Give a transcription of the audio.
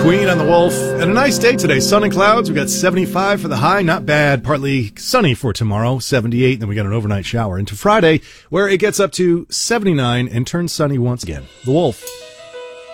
Queen on the Wolf. And a nice day today. Sun and clouds. We got 75 for the high. Not bad. Partly sunny for tomorrow. 78. And then we got an overnight shower into Friday where it gets up to 79 and turns sunny once again. The Wolf.